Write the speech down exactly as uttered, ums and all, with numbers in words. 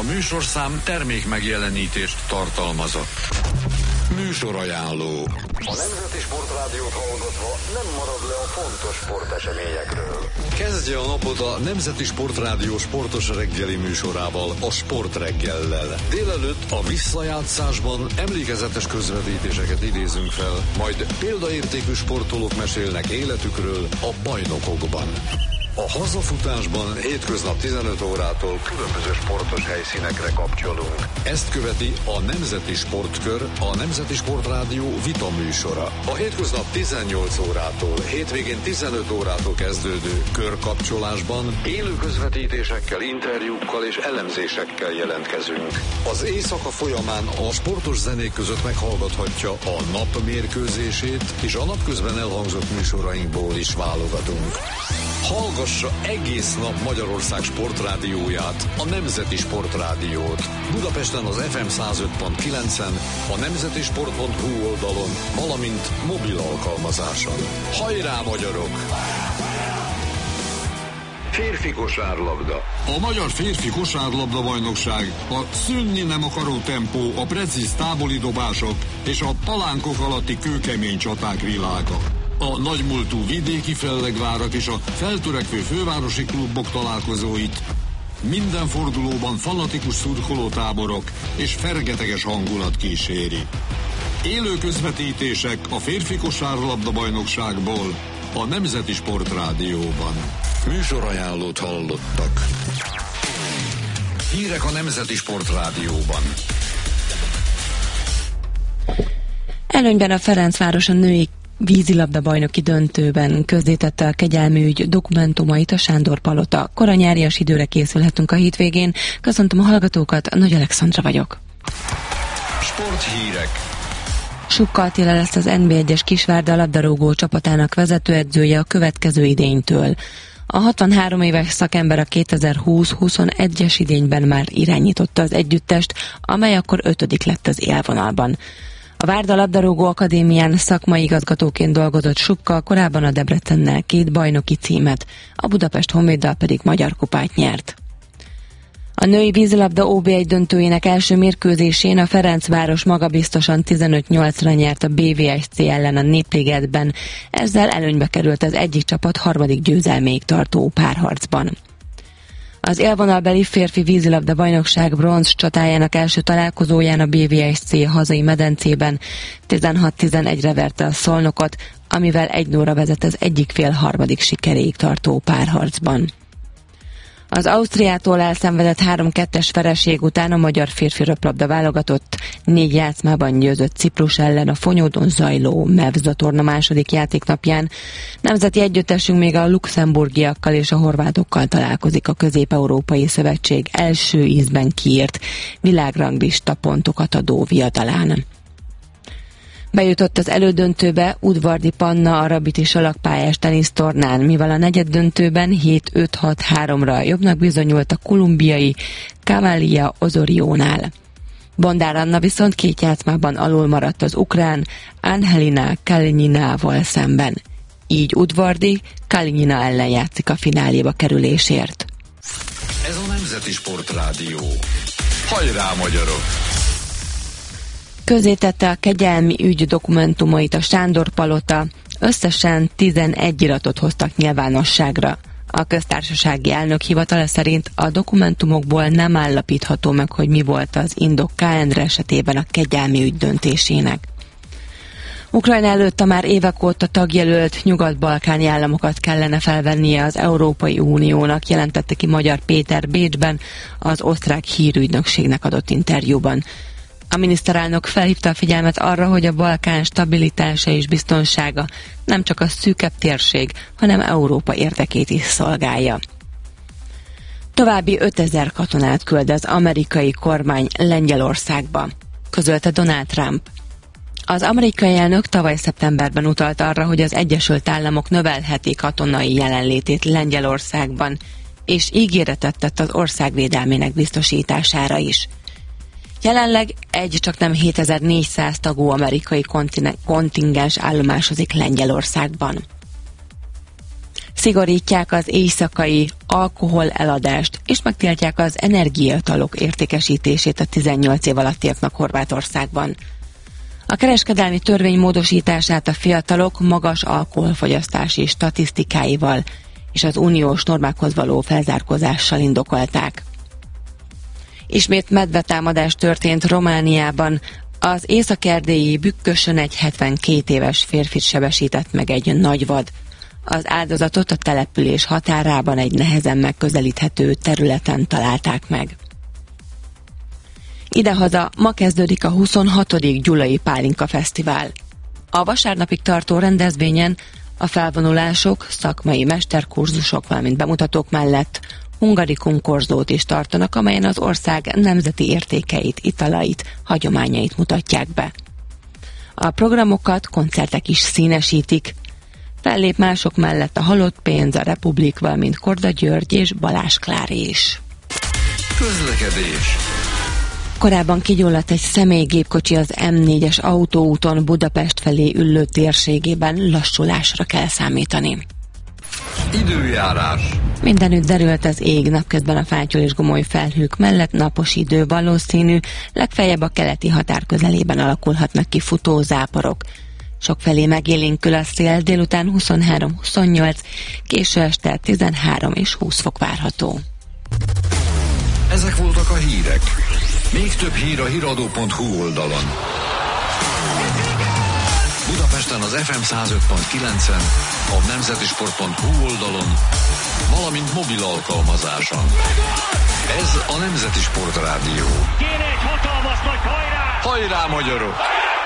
műsorszám termék megjelenítést tartalmazott. Műsorajánló. A Nemzeti Sportrádiót hallgatva nem marad le a fontos sporteseményekről. Kezdje a napot a Nemzeti Sportrádió sportos reggeli műsorával, a Sportreggellel. Délelőtt a visszajátszásban emlékezetes közvetítéseket idézünk fel, majd példaértékű sportolók mesélnek életükről a bajnokokban. A hazafutásban hétköznap tizenöt órától különböző sportos helyszínekre kapcsolunk. Ezt követi a Nemzeti Sportkör, a Nemzeti Sportrádió vita műsora. A hétköznap tizennyolc órától, hétvégén tizenöt órától kezdődő körkapcsolásban élő közvetítésekkel, interjúkkal és elemzésekkel jelentkezünk. Az éjszaka folyamán a sportos zenék között meghallgathatja a nap mérkőzését, és a napközben elhangzott műsorainkból is válogatunk. Hallgassa egész nap Magyarország sportrádióját, a Nemzeti Sportrádiót. Budapesten az ef em száz öt pont kilencen, a nemzetisport pont hu oldalon, valamint mobil alkalmazáson. Hajrá, magyarok! Férfi kosárlabda. A Magyar Férfi Kosárlabda Bajnokság a szűnni nem akaró tempó, a precíz távoli dobások és a palánkok alatti kőkemény csaták világa. A nagymúltú vidéki fellegvárak és a feltörekvő fővárosi klubok találkozóit minden fordulóban fanatikus szurkolótáborok és fergeteges hangulat kíséri. Élő közvetítések a férfi kosárlabda bajnokságból a Nemzeti Sportrádióban. Műsorajánlót hallottak. Hírek a Nemzeti Sportrádióban. Előnyben a Ferencváros a női vízilabda bajnoki döntőben közzétette a kegyelmi ügy dokumentumait a Sándor Palota. Kora nyárias időre készülhetünk a hétvégén. Köszöntöm a hallgatókat, Nagy Alexandra vagyok. Sporthírek. Supka Attila lesz az en bé egyes Kisvárda labdarúgó csapatának vezetőedzője a következő idénytől. A hatvanhárom éves szakember a kétezer-húsz-huszonegyes idényben már irányította az együttest, amely akkor ötödik lett az élvonalban. A Várda Labdarúgó Akadémián szakmai igazgatóként dolgozott Supka, korábban a Debrecennel két bajnoki címet, a Budapest Honvéddal pedig magyar kupát nyert. A női vízilabda ó bé egy döntőjének első mérkőzésén a Ferencváros magabiztosan tizenöt nyolcra nyert a bé vé es cé ellen a Népligetben, ezzel előnybe került az egyik csapat harmadik győzelméig tartó párharcban. Az élvonalbeli férfi vízilabda bajnokság bronz csatájának első találkozóján a bé vé es cé hazai medencében tizenhat tizenegyre verte a Szolnokot, amivel egy nullra vezet az egyik fél harmadik sikeréig tartó párharcban. Az Ausztriától elszenvedett három kettes vereség után a magyar férfi röplabda válogatott négy játszmában győzött Ciprus ellen a Fonyódon zajló MEVZA torna második játéknapján. Nemzeti együttesünk még a luxemburgiakkal és a horvátokkal találkozik a Közép-Európai Szövetség első ízben kiírt világranglista pontokat adó viadalán. Bejutott az elődöntőbe Udvardi Panna a rabiti salakpályás tenisztornán, mivel a negyeddöntőben hét öt hat háromra jobbnak bizonyult a kolumbiai Cavalia Osoriónál. Bondár Anna viszont két játszmában alul maradt az ukrán Angelina Kalininával szemben. Így Udvardi Kalinina ellen játszik a fináléba kerülésért. Ez a Nemzeti Sportrádió. Hajrá, magyarok! Közzétette a kegyelmi ügy dokumentumait a Sándor Palota, összesen tizenegy iratot hoztak nyilvánosságra. A köztársasági elnök hivatala szerint a dokumentumokból nem állapítható meg, hogy mi volt az indok ká endre esetében a kegyelmi ügy döntésének. Ukrajna előtt a már évek óta tagjelölt nyugat-balkáni államokat kellene felvennie az Európai Uniónak, jelentette ki Magyar Péter Bécsben az osztrák hírügynökségnek adott interjúban. A miniszterelnök felhívta a figyelmet arra, hogy a Balkán stabilitása és biztonsága nem csak a szűkebb térség, hanem Európa érdekét is szolgálja. További ötezer katonát küld az amerikai kormány Lengyelországba, közölte Donald Trump. Az amerikai elnök tavaly szeptemberben utalt arra, hogy az Egyesült Államok növelheti katonai jelenlétét Lengyelországban, és ígéretet tett az ország védelmének biztosítására is. Jelenleg egy csak nem hétezer-négyszáz tagú amerikai kontingens állomásozik Lengyelországban. Szigorítják az éjszakai alkohol eladást, és megtiltják az energiaitalok értékesítését a tizennyolc év alattiaknak Horvátországban. A kereskedelmi törvény módosítását a fiatalok magas alkoholfogyasztási statisztikáival és az uniós normákhoz való felzárkózással indokolták. Ismét medvetámadás történt Romániában. Az észak-erdélyi Bükkösön egy hetvenkét éves férfit sebesített meg egy nagyvad. Az áldozatot a település határában egy nehezen megközelíthető területen találták meg. Idehaza ma kezdődik a huszonhatodik Gyulai Pálinka Fesztivál. A vasárnapig tartó rendezvényen a felvonulások, szakmai mesterkurzusok, valamint bemutatók mellett hungarikum korzót is tartanak, amelyen az ország nemzeti értékeit, italait, hagyományait mutatják be. A programokat koncertek is színesítik. Fellép mások mellett a Halott Pénz, a Republik, valamint Korda György és Balázs Klári is. Közlekedés. Korábban kigyulladt egy személygépkocsi az M négyes autóúton Budapest felé üllő térségében, lassulásra kell számítani. Időjárás. Mindenütt derült az ég, napközben a fátyol és gomoly felhők mellett napos idő valószínű, legfeljebb a keleti határ közelében alakulhatnak ki futó záporok. Sokfelé megélénkül a szél, délután huszonhárom huszonnyolc, késő este tizenhárom és húsz fok várható. Ezek voltak a hírek. Még több hír a híradó pont hu oldalon. Budapesten az ef em száz öt pont kilencen, a nemzetisport pont hu oldalon, valamint mobil alkalmazáson. Ez a Nemzeti Sport Rádió. Kéne egy hatalmas nagy hajrá! Hajrá, magyarok!